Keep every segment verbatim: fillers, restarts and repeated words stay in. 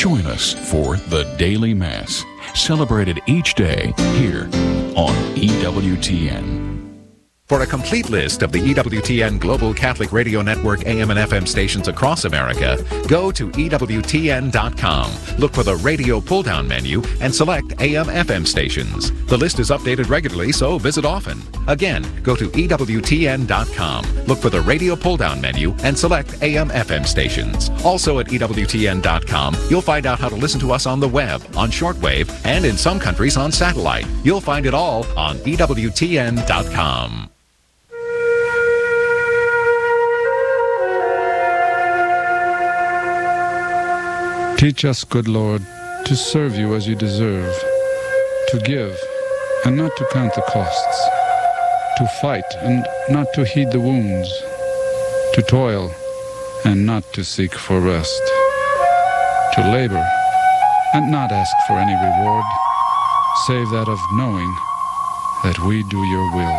Join us for the Daily Mass, celebrated each day here on E W T N. For a complete list of the E W T N Global Catholic Radio Network A M and F M stations across America, go to E W T N dot com. Look for the radio pull-down menu and select A M F M stations. The list is updated regularly, so visit often. Again, go to E W T N dot com. Look for the radio pull-down menu and select A M F M stations. Also at E W T N dot com, you'll find out how to listen to us on the web, on shortwave, and in some countries on satellite. You'll find it all on E W T N dot com. Teach us, good Lord, to serve you as you deserve, to give and not to count the costs, to fight and not to heed the wounds, to toil and not to seek for rest, to labor and not ask for any reward, save that of knowing that we do your will.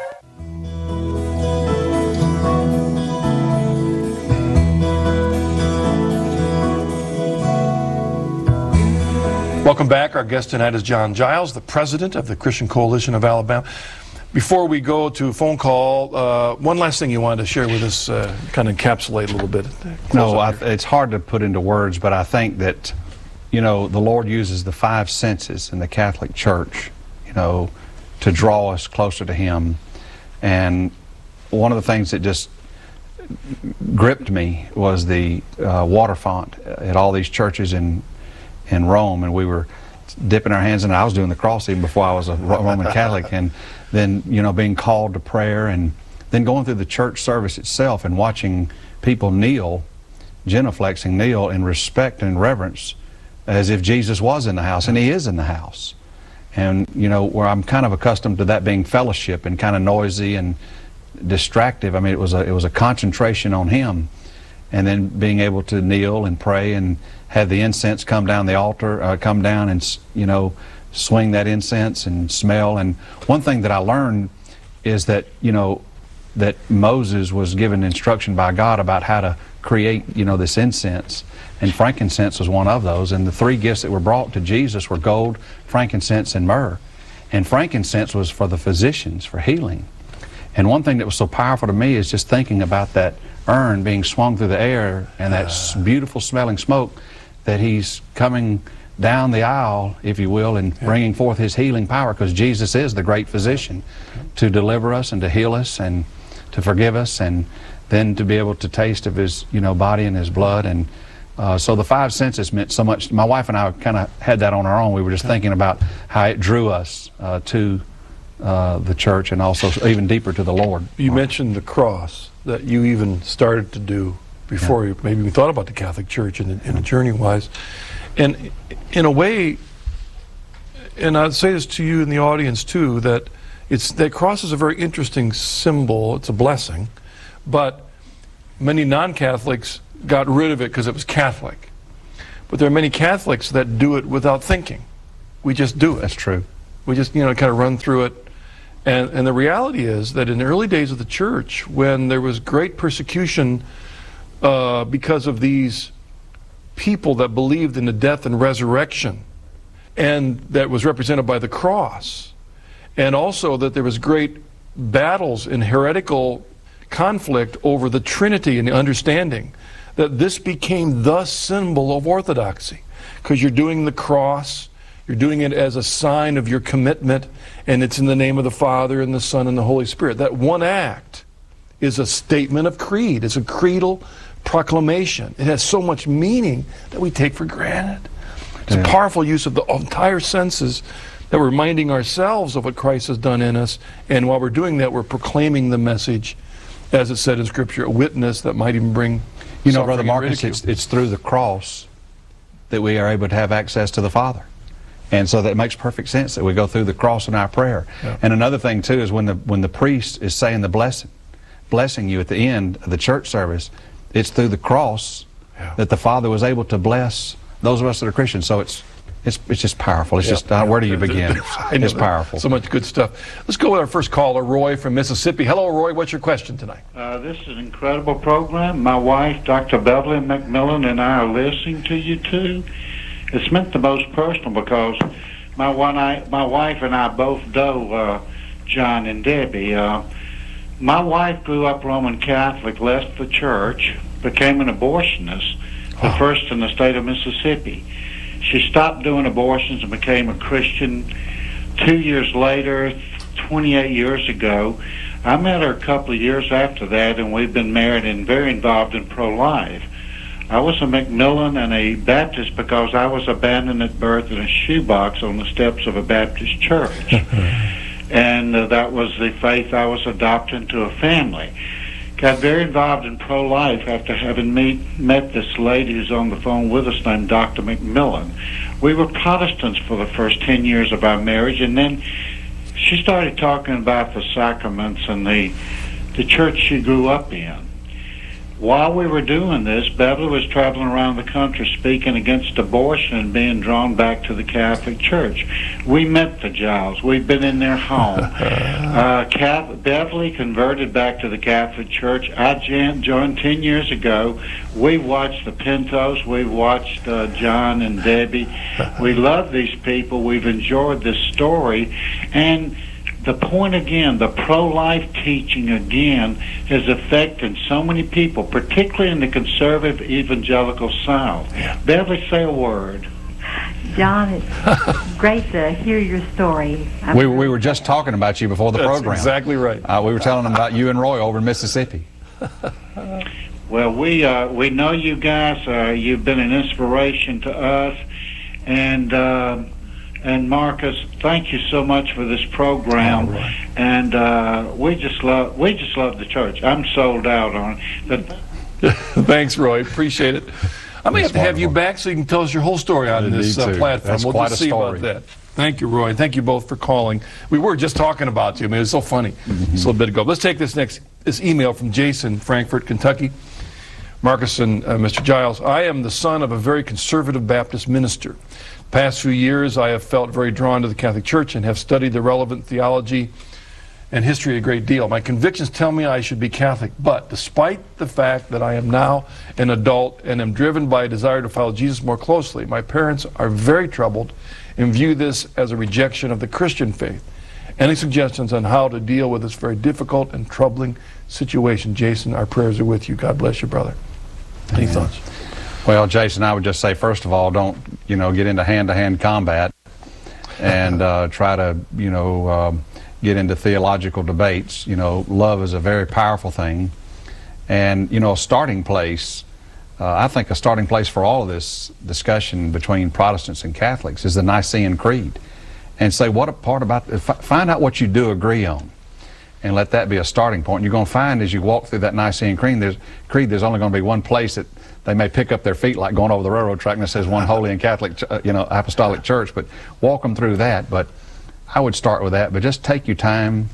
Welcome back. Our guest tonight is John Giles, the president of the Christian Coalition of Alabama. Before we go to phone call, uh, one last thing you wanted to share with us, uh, kind of encapsulate a little bit. No, I, it's hard to put into words, but I think that, you know, the Lord uses the five senses in the Catholic Church, you know, to draw us closer to Him. And one of the things that just gripped me was the uh, water font at all these churches in in Rome, and we were dipping our hands in it. I was doing the cross even before I was a Roman Catholic, and then, you know, being called to prayer, and then going through the church service itself and watching people kneel, genuflexing, kneel in respect and reverence as if Jesus was in the house, and He is in the house. And, you know, where I'm kind of accustomed to that being fellowship and kind of noisy and distractive. I mean, it was a, it was a concentration on Him, and then being able to kneel and pray and have the incense come down the altar, uh, come down and, you know, swing that incense and smell. And one thing that I learned is that, you know, that Moses was given instruction by God about how to create, you know, this incense. And frankincense was one of those. And the three gifts that were brought to Jesus were gold, frankincense, and myrrh. And frankincense was for the physicians, for healing. And one thing that was so powerful to me is just thinking about that urn being swung through the air and that uh. beautiful smelling smoke, that He's coming down the aisle, if you will, and yeah. bringing forth His healing power, because Jesus is the great physician, to deliver us and to heal us and to forgive us, and then to be able to taste of His, you know, body and His blood. And uh, so the five senses meant so much. My wife and I kind of had that on our own. We were just thinking about how it drew us uh, to uh, the church, and also even deeper to the Lord. You mentioned the cross that you even started to do before yeah. you maybe even thought about the Catholic Church in, in a journey-wise. And in a way, and I'd say this to you in the audience too, that it's that cross is a very interesting symbol. It's a blessing, but many non-Catholics got rid of it because it was Catholic. But there are many Catholics that do it without thinking. We just do it. That's true. We just, you know, kind of run through it. And, and the reality is that in the early days of the church, when there was great persecution uh, because of these people that believed in the death and resurrection, and that was represented by the cross, and also that there was great battles and heretical conflict over the Trinity and the understanding, that this became the symbol of orthodoxy, because you're doing the cross, you're doing it as a sign of your commitment, and it's in the name of the Father and the Son and the Holy Spirit. That one act is a statement of creed. It's a creedal proclamation. It has so much meaning that we take for granted. It's yeah. a powerful use of the entire senses, that we're reminding ourselves of what Christ has done in us, and while we're doing that, we're proclaiming the message, as it said in Scripture, a witness that might even bring You know, Brother Marcus, it's, it's through the cross that we are able to have access to the Father. And so that makes perfect sense that we go through the cross in our prayer. Yeah. And another thing, too, is when the, when the priest is saying the blessing, blessing you at the end of the church service, it's through the cross yeah. that the Father was able to bless those of us that are Christians. So it's it's it's just powerful. It's yeah. just, uh, where do you begin? It's powerful. So much good stuff. Let's go with our first caller, Roy from Mississippi. Hello, Roy. What's your question tonight? Uh, this is an incredible program. My wife, Doctor Beverly McMillan, and I are listening to you too. it's meant the most personal because my one, I, my wife and I both know uh, John and Debbie. Uh, my wife grew up Roman Catholic, left the church, became an abortionist, the oh. first in the state of Mississippi. She stopped doing abortions and became a Christian. Two years later, twenty-eight years ago, I met her a couple of years after that, and we've been married and very involved in pro-life. I was a McMillan and a Baptist because I was abandoned at birth in a shoebox on the steps of a Baptist church. and uh, that was the faith I was adopted into a family. Got very involved in pro-life after having meet, met this lady who's on the phone with us named Doctor McMillan. We were Protestants for the first ten years of our marriage, and then she started talking about the sacraments and the, the church she grew up in. While we were doing this, Beverly was traveling around the country speaking against abortion and being drawn back to the Catholic Church. We met the Giles. We've been in their home. Uh, Catholic, Beverly converted back to the Catholic Church. I joined ten years ago. We watched the Pintos. We watched uh, John and Debbie. We love these people. We've enjoyed this story. And the point again, the pro-life teaching again has affected so many people, particularly in the conservative evangelical South. Yeah. Beverly, say a word. John, it's great to hear your story. We, we were just talking about you before the That's program. Exactly right. Uh, we were telling them about you and Roy over in Mississippi. Well, we uh, we know you guys. Uh, you've been an inspiration to us, and. Uh, And Marcus, thank you so much for this program, right. and uh, we just love we just love the church. I'm sold out on it. Thanks, Roy. Appreciate it. I may have to have you back so you can tell us your whole story on this uh, platform. That's we'll quite just a see story. about that. Thank you, Roy. Thank you both for calling. We were just talking about you. I mean, it was so funny mm-hmm. just a little bit ago. Let's take this next this email from Jason, Frankfort, Kentucky. Marcus and uh, Mister Giles, I am the son of a very conservative Baptist minister. Past few years, I have felt very drawn to the Catholic Church and have studied the relevant theology and history a great deal. My convictions tell me I should be Catholic, but despite the fact that I am now an adult and am driven by a desire to follow Jesus more closely, my parents are very troubled and view this as a rejection of the Christian faith. Any suggestions on how to deal with this very difficult and troubling situation? Jason, our prayers are with you. God bless you, brother. Any Amen. thoughts? Well, Jason, I would just say, first of all, don't, you know, get into hand-to-hand combat and uh, try to, you know, um, get into theological debates. You know, love is a very powerful thing. And, you know, a starting place, uh, I think a starting place for all of this discussion between Protestants and Catholics is the Nicene Creed. And say, what a part about, find out what you do agree on. And let that be a starting point. You're going to find as you walk through that Nicene Creed, there's, creed, there's only going to be one place that they may pick up their feet like going over the railroad track and it says one holy and Catholic, uh, you know, apostolic church, but walk them through that. But I would start with that, but just take your time.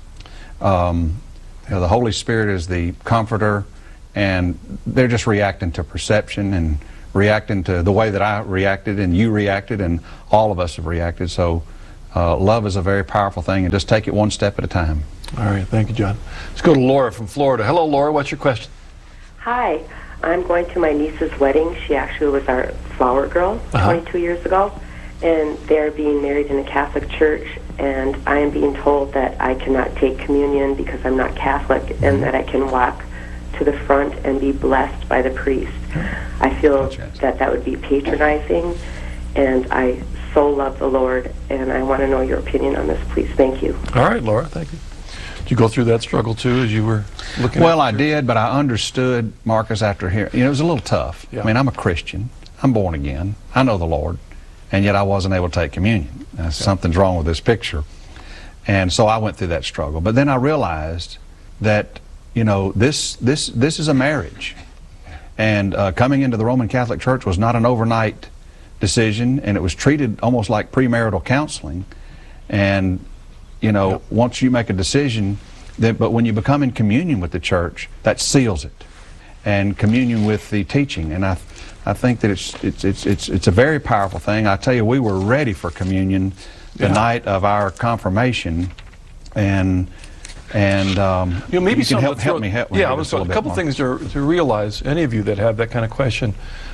Um, you know, the Holy Spirit is the comforter, and they're just reacting to perception and reacting to the way that I reacted and you reacted and all of us have reacted. So uh, love is a very powerful thing, and just take it one step at a time. All right, thank you, John. Let's go to Laura from Florida. Hello, Laura. What's your question? Hi. I'm going to my niece's wedding. She actually was our flower girl uh-huh. twenty-two years ago, and they're being married in a Catholic church, and I am being told that I cannot take communion because I'm not Catholic, mm-hmm. and that I can walk to the front and be blessed by the priest. Mm-hmm. I feel that that would be patronizing, and I so love the Lord, and I want to know your opinion on this, please. Thank you. All right, Laura, thank you. Did you go through that struggle too as you were looking well, at I did, but I understood, Marcus, after hearing, you know, it was a little tough. Yeah. I mean, I'm a Christian. I'm born again. I know the Lord, and yet I wasn't able to take communion. Uh, yeah. Something's wrong with this picture. And so I went through that struggle. But then I realized that, you know, this, this, this is a marriage. And uh, coming into the Roman Catholic Church was not an overnight decision, and it was treated almost like premarital counseling. And you know, yep. once you make a decision, that, but when you become in communion with the church, that seals it, and communion with the teaching. And I, I think that it's it's it's it's it's a very powerful thing. I tell you, we were ready for communion the yeah. night of our confirmation, and and um, you know, maybe you can help, help me help. Yeah, I was a couple things to to realize. Any of you that have that kind of question,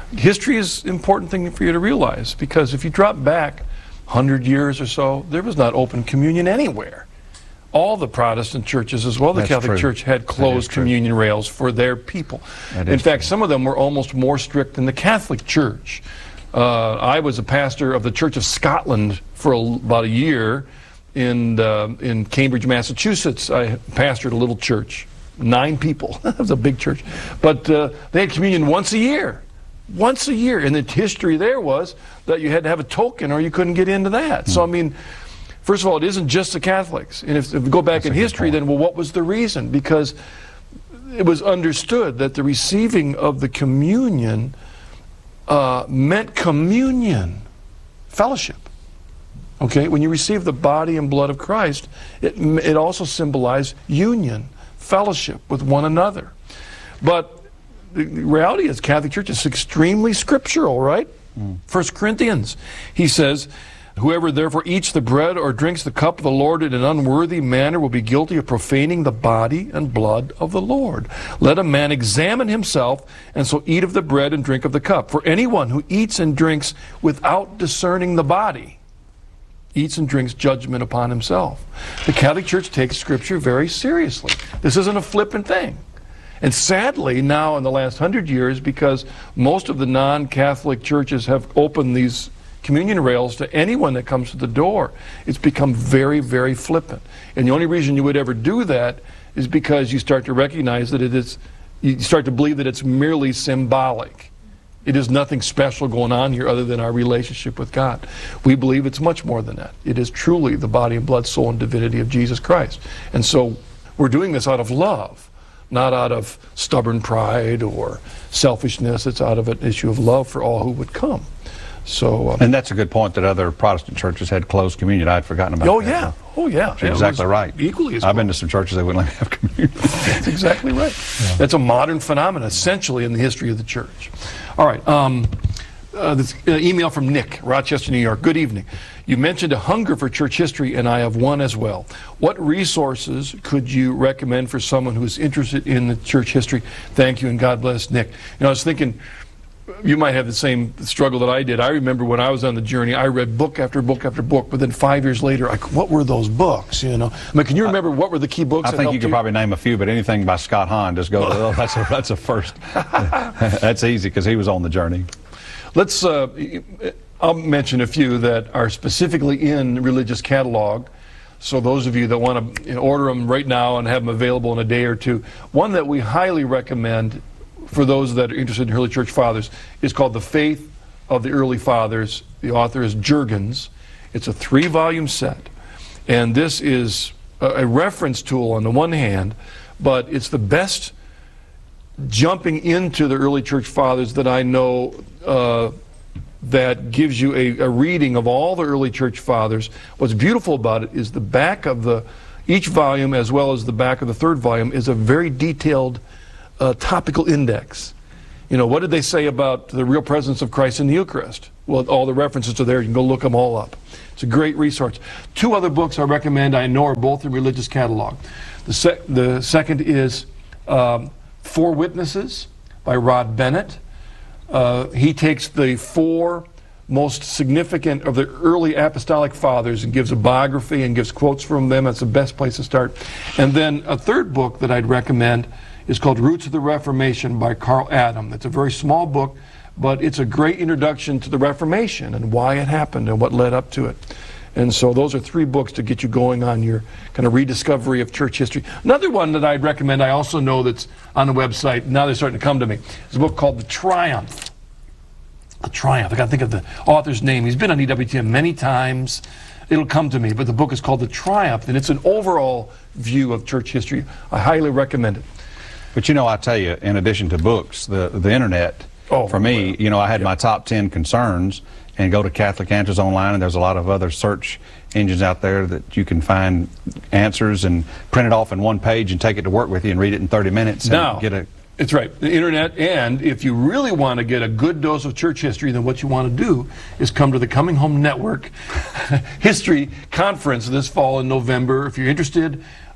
history is an important thing for you to realize, because if you drop back one hundred years or so, there was not open communion anywhere. All the Protestant churches, as well as the That's Catholic true. Church, had closed true. communion rails for their people. That In is fact, true. some of them were almost more strict than the Catholic Church. Uh, I was a pastor of the Church of Scotland for a, about a year in uh, in Cambridge, Massachusetts. I pastored a little church, nine people. It was a big church, but uh, they had communion once a year, once a year. And the history there was that you had to have a token, or you couldn't get into that. Mm. So I mean, first of all, it isn't just the Catholics. And if, if we go back That's in history, then well, what was the reason? Because it was understood that the receiving of the communion uh, meant communion, fellowship. Okay, when you receive the body and blood of Christ, it, it also symbolized union, fellowship with one another. But the reality is, Catholic Church is extremely scriptural, right? Mm. First Corinthians, he says, whoever therefore eats the bread or drinks the cup of the Lord in an unworthy manner will be guilty of profaning the body and blood of the Lord. Let a man examine himself, and so eat of the bread and drink of the cup. For anyone who eats and drinks without discerning the body eats and drinks judgment upon himself. The Catholic Church takes Scripture very seriously. This isn't a flippant thing. And sadly, now in the last hundred years, because most of the non-Catholic churches have opened these communion rails to anyone that comes to the door, it's become very, very flippant. And the only reason you would ever do that is because you start to recognize that it is, you start to believe that it's merely symbolic. It is nothing special going on here other than our relationship with God. We believe it's much more than that. It is truly the body and blood, soul, and divinity of Jesus Christ. And so we're doing this out of love, not out of stubborn pride or selfishness. It's out of an issue of love for all who would come. So, um, and that's a good point, that other Protestant churches had closed communion. I had forgotten about oh that. yeah, oh yeah. You're exactly right. Equally as I've well. been to some churches that wouldn't let me have communion. That's exactly right. Yeah. That's a modern phenomenon, essentially, in the history of the church. All right. Um, uh, this uh, email from Nick, Rochester, New York. Good evening. You mentioned a hunger for church history, and I have one as well. What resources could you recommend for someone who is interested in the church history? Thank you, and God bless, Nick. You know, I was thinking, you might have the same struggle that I did. I remember when I was on the journey, I read book after book after book, but then five years later, I, what were those books? You know, I mean, can you remember what were the key books? I that think helped you could probably name a few, but anything by Scott Hahn, just go. Oh, that's a that's a first. That's easy because he was on the journey. Let's. Uh, I'll mention a few that are specifically in Religious Catalog. So those of you that want to order them right now and have them available in a day or two, one that we highly recommend for those that are interested in early church fathers is called The Faith of the Early Fathers. The author is Jurgens. It's a three-volume set. And this is a, a reference tool on the one hand, but it's the best jumping into the early church fathers that I know uh, that gives you a, a reading of all the early church fathers. What's beautiful about it is the back of the, each volume as well as the back of the third volume is a very detailed Uh, topical index. You know, what did they say about the real presence of Christ in the Eucharist? Well, all the references are there. You can go look them all up. It's a great resource. Two other books I recommend, I know, are both in Religious Catalog. The, sec the second is um, Four Witnesses by Rod Bennett. Uh, he takes the four most significant of the early apostolic fathers and gives a biography and gives quotes from them. That's the best place to start. And then a third book that I'd recommend is called Roots of the Reformation by Carl Adam. It's a very small book, but it's a great introduction to the Reformation and why it happened and what led up to it. And so those are three books to get you going on your kind of rediscovery of church history. Another one that I'd recommend, I also know that's on the website, now they're starting to come to me, is a book called The Triumph. The Triumph. I got to think of the author's name. He's been on E W T N many times. It'll come to me, but the book is called The Triumph, and it's an overall view of church history. I highly recommend it. But you know, I tell you, in addition to books, the the internet, oh, for me, well, you know, I had yeah. my top ten concerns, and go to Catholic Answers Online, and there's a lot of other search engines out there that you can find answers and print it off in one page and take it to work with you and read it in thirty minutes and now, get a... It's right, the internet, and if you really want to get a good dose of church history, then what you want to do is come to the Coming Home Network History Conference this fall in November. If you're interested,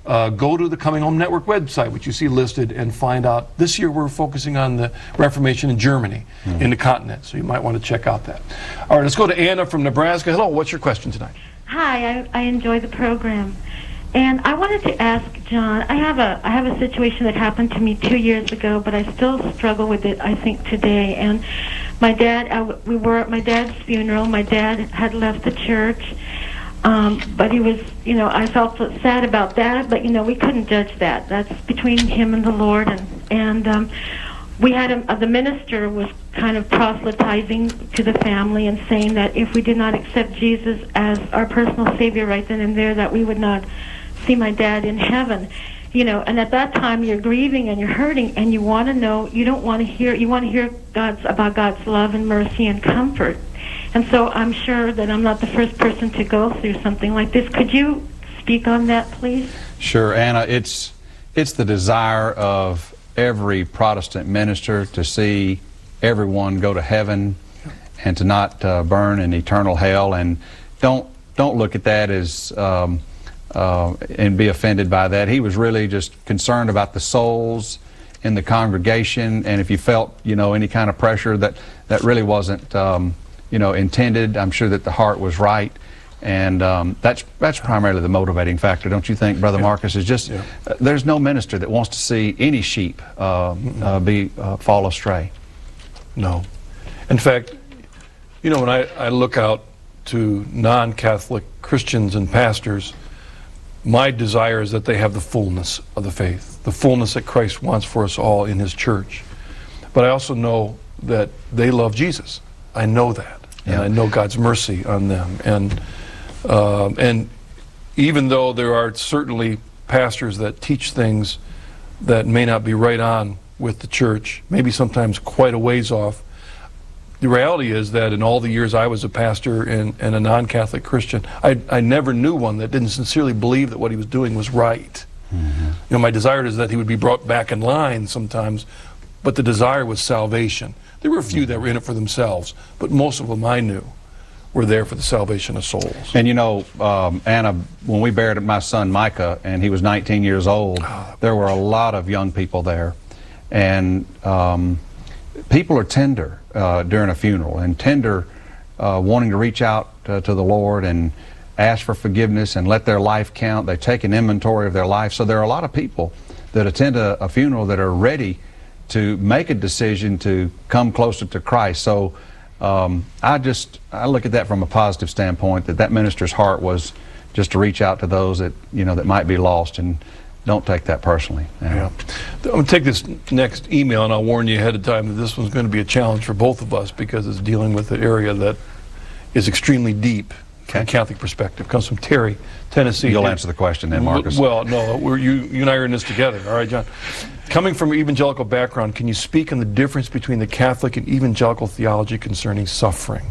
uh, go to the Coming Home Network website, which you see listed, and find out. This year we're focusing on the Reformation in Germany, mm-hmm. in the continent, so you might want to check out that. All right, let's go to Anna from Nebraska. Hello, what's your question tonight? Hi, I, I enjoy the program. And I wanted to ask John, I have a I have a situation that happened to me two years ago, but I still struggle with it, I think, today. And my dad, I, we were at my dad's funeral. My dad had left the church, um, but he was, you know, I felt sad about that, but, you know, we couldn't judge that. That's between him and the Lord. And, and um, we had a, uh, the minister was kind of proselytizing to the family and saying that if we did not accept Jesus as our personal Savior right then and there, that we would not see my dad in heaven, you know. And at that time you're grieving and you're hurting, and you want to know, you don't want to hear, you want to hear God's about God's love and mercy and comfort. And so I'm sure that I'm not the first person to go through something like this. Could you speak on that, please? Sure, Anna. It's it's the desire of every Protestant minister to see everyone go to heaven and to not uh, burn in eternal hell. And don't don't look at that as um, Uh, and be offended by that. He was really just concerned about the souls in the congregation, and if you felt, you know, any kind of pressure that that really wasn't, um, you know, intended, I'm sure that the heart was right, and um, that's that's primarily the motivating factor, don't you think, Brother yeah. Marcus? Is just yeah. uh, there's no minister that wants to see any sheep uh, uh, be uh, fall astray. No. In fact, you know, when I, I look out to non-Catholic Christians and pastors, my desire is that they have the fullness of the faith, the fullness that Christ wants for us all in His church. But I also know that they love Jesus. I know that. Yeah. And I know God's mercy on them. And, uh, and even though there are certainly pastors that teach things that may not be right on with the church, maybe sometimes quite a ways off, the reality is that in all the years I was a pastor and, and a non-Catholic Christian, I, I never knew one that didn't sincerely believe that what he was doing was right. Mm-hmm. You know, my desire is that he would be brought back in line sometimes, but the desire was salvation. There were a few that were in it for themselves, but most of them I knew were there for the salvation of souls. And you know, um, Anna, when we buried my son Micah, and he was nineteen years old, oh, there were a lot of young people there, and um, people are tender uh, during a funeral, and tender, uh, wanting to reach out uh, to the Lord and ask for forgiveness and let their life count. They take an inventory of their life. So there are a lot of people that attend a, a funeral that are ready to make a decision to come closer to Christ. So um, I just I look at that from a positive standpoint, that that minister's heart was just to reach out to those that, you know, that might be lost, and don't take that personally. Yeah. Yeah. I'm going to take this next email, and I'll warn you ahead of time that this one's going to be a challenge for both of us because it's dealing with an area that is extremely deep from a Catholic perspective. It comes from Terry, Tennessee. You'll answer the question then, Marcus. Well, no, we're, you, you and I are in this together. All right, John. Coming from an evangelical background, can you speak on the difference between the Catholic and evangelical theology concerning suffering?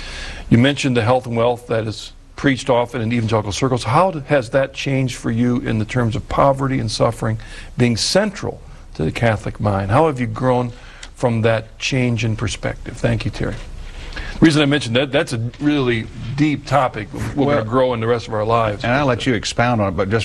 You mentioned the health and wealth that is preached often in evangelical circles. How has that changed for you in the terms of poverty and suffering being central to the Catholic mind? How have you grown from that change in perspective? Thank you, Terry. The reason I mentioned that, that's a really deep topic we're well, going to grow in the rest of our lives. And I'll let you expound on it, but just